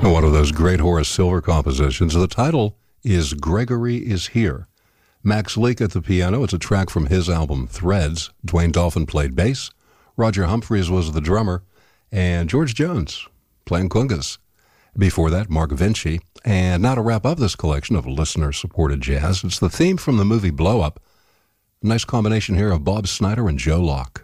One of those great Horace Silver compositions. The title is Gregory is Here. Max Leake at the piano. It's a track from his album Threads. Dwayne Dolphin played bass. Roger Humphreys was the drummer. And George Jones playing congas. Before that, Mark Vinci. And now to wrap up this collection of listener-supported jazz, it's the theme from the movie Blow Up. Nice combination here of Bob Snyder and Joe Locke.